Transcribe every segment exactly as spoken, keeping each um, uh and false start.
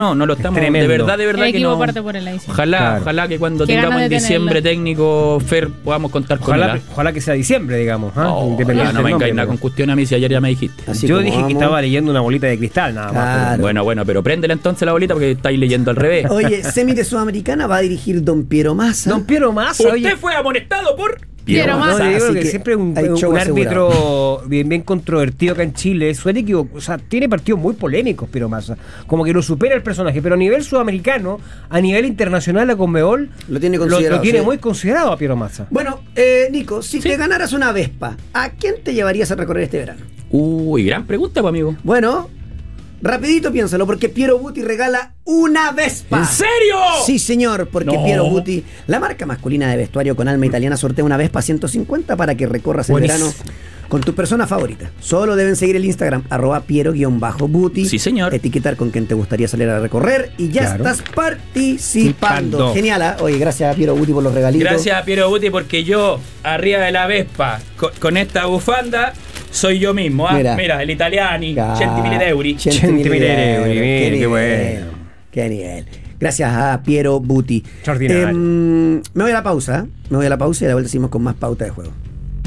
No, no lo estamos, tremendo. de verdad, de verdad El que equipo no. parte por el ahí, sí. Ojalá, Claro. ojalá que cuando Qué tengamos ganas en de diciembre tenerla. técnico Fer podamos contar con Ojalá, él. ojalá que sea diciembre, digamos. ¿ah? Oh, Independiente ya, no del me nombre, engañes pero- con cuestión a mí si ayer ya me dijiste. Así Yo como dije que vamos. estaba leyendo una bolita de cristal, nada más. Claro. Bueno, bueno, pero préndela entonces la bolita porque estáis leyendo al revés. Oye, semi de Sudamericana va a dirigir Don Piero Massa. Don Piero Massa, Usted oye. fue amonestado por Piero No, Massa. yo digo así que, que siempre un, hay un show árbitro bien, bien controvertido acá en Chile. Suele que, o sea, tiene partidos muy polémicos, Piero Massa. Como que lo supera el personaje. Pero a nivel sudamericano, a nivel internacional, la Conmebol Lo tiene lo, considerado, lo tiene sí. muy considerado a Piero Massa. Bueno, eh, Nico, si te ganaras una Vespa, ¿a quién te llevarías a recorrer este verano? Uy, gran pregunta, pues, amigo. Bueno, rapidito piénsalo, porque Piero Buti regala una Vespa. ¿En serio? Sí, señor, porque No. Piero Buti, la marca masculina de vestuario con alma italiana, sortea una Vespa ciento cincuenta para que recorras el Buenísimo. verano con tu persona favorita. Solo deben seguir el Instagram, arroba Piero-Buti. Sí, señor. Etiquetar con quien te gustaría salir a recorrer y ya Claro. estás participando. Participando. Genial, ¿ah? Oye, gracias a Piero Buti por los regalitos. Gracias a Piero Buti porque yo, arriba de la Vespa, con, con esta bufanda, soy yo mismo. ¿ah? Mira. Mira, el italiani, Claro. centimila euro. Centimila euro, mira, qué nivel, bueno. Qué nivel. Gracias a Piero Buti. Extraordinario. Em, me voy a la pausa. ¿eh? Me voy a la pausa y a la vuelta seguimos con más pauta de juego.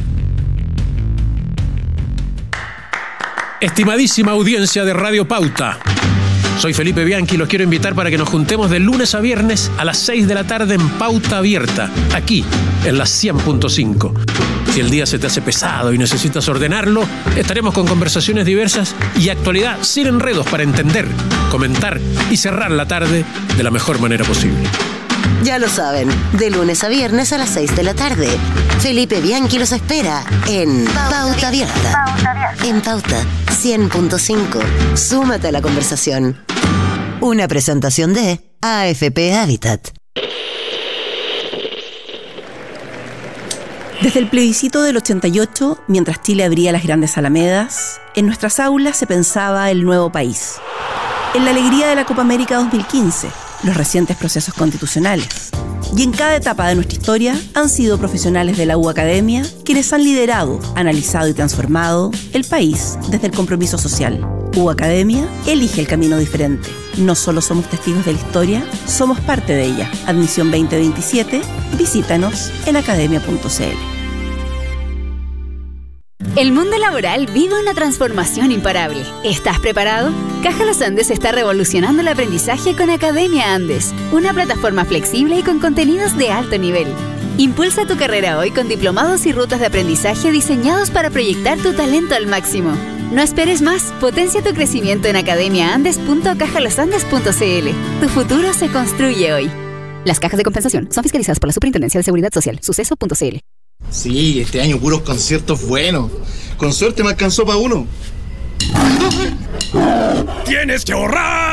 Estimadísima audiencia de Radio Pauta, soy Felipe Bianchi y los quiero invitar para que nos juntemos de lunes a viernes a las seis de la tarde en Pauta Abierta, aquí en la cien punto cinco. Si el día se te hace pesado y necesitas ordenarlo, estaremos con conversaciones diversas y actualidad sin enredos para entender, comentar y cerrar la tarde de la mejor manera posible. Ya lo saben, de lunes a viernes a las seis de la tarde. Felipe Bianchi los espera en Pauta Abierta. En Pauta cien punto cinco. Súmate a la conversación. Una presentación de A F P Habitat. Desde el plebiscito del ochenta y ocho, mientras Chile abría las grandes alamedas, en nuestras aulas se pensaba el nuevo país. En la alegría de la Copa América dos mil quince, los recientes procesos constitucionales. Y en cada etapa de nuestra historia han sido profesionales de la U Academia quienes han liderado, analizado y transformado el país desde el compromiso social. U Academia elige el camino diferente. No solo somos testigos de la historia, somos parte de ella. Admisión veinte veintisiete, visítanos en academia punto c l. El mundo laboral vive una transformación imparable. ¿Estás preparado? Caja Los Andes está revolucionando el aprendizaje con Academia Andes, una plataforma flexible y con contenidos de alto nivel. Impulsa tu carrera hoy con diplomados y rutas de aprendizaje diseñados para proyectar tu talento al máximo. No esperes más, potencia tu crecimiento en academia andes punto caja los andes punto c l. Tu futuro se construye hoy. Las cajas de compensación son fiscalizadas por la Superintendencia de Seguridad Social, suceso punto c l. Sí, este año puros conciertos buenos. Con suerte me alcanzó para uno. ¡Tienes que ahorrar!